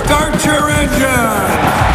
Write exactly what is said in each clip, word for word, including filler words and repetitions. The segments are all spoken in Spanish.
Start your engine.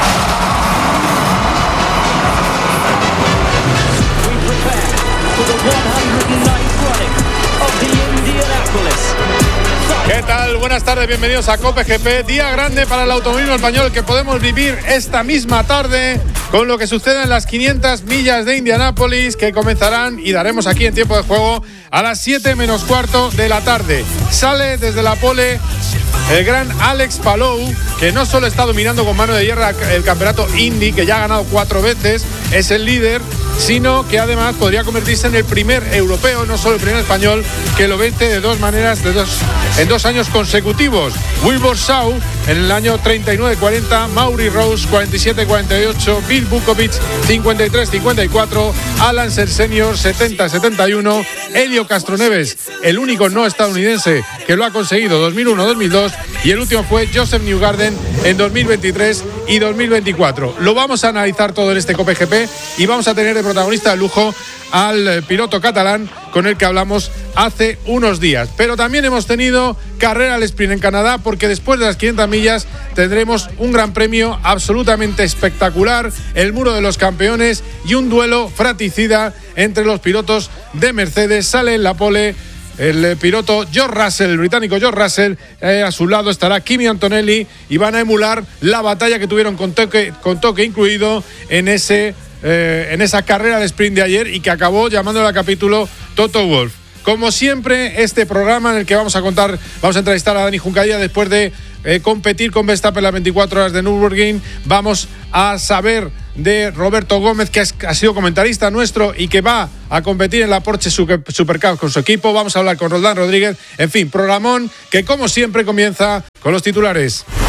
We prepare for the one hundred ninth running of the Indianapolis. ¿Qué tal? Buenas tardes, bienvenidos a Cope G P. Día grande para el automovilismo español que podemos vivir esta misma tarde con lo que sucede en las quinientas millas de Indianápolis, que comenzarán y daremos aquí en tiempo de juego a las siete menos cuarto de la tarde. Sale desde la pole el gran Alex Palou, que no solo está dominando con mano de hierro el campeonato Indy, que ya ha ganado cuatro veces, es el líder, sino que además podría convertirse en el primer europeo, no solo el primer español, que lo vence de dos maneras, de dos, en dos años consecutivos. Wilbur Shaw en el año treinta y nueve cuarenta, Maury Rose cuarenta y siete cuarenta y ocho, Bill Bukovic cincuenta y tres cincuenta y cuatro, Alan Ser Senior setenta setenta y uno, Helio Castroneves, el único no estadounidense que lo ha conseguido, dos mil uno dos mil dos, y el último fue Joseph Newgarden en dos mil veintitrés y dos mil veinticuatro. Lo vamos a analizar todo en este Cope G P y vamos a tener de protagonista de lujo al piloto catalán con el que hablamos hace unos días. Pero también hemos tenido carrera al sprint en Canadá, porque después de las quinientas millas tendremos un gran premio absolutamente espectacular, el Muro de los Campeones y un duelo fratricida entre los pilotos de Mercedes. Sale en la pole el piloto George Russell, el británico George Russell, eh, a su lado estará Kimi Antonelli y van a emular la batalla que tuvieron con toque, con toque incluido en ese eh, en esa carrera de sprint de ayer y que acabó llamándole a capítulo Toto Wolff. Como siempre, este programa en el que vamos a contar, vamos a entrevistar a Dani Juncadella después de eh, competir con Verstappen las veinticuatro horas de Nürburgring. Vamos a saber de Roberto Gómez, que es, ha sido comentarista nuestro y que va a competir en la Porsche Supercar con su equipo. Vamos a hablar con Roldán Rodríguez. En fin, programón que como siempre comienza con los titulares.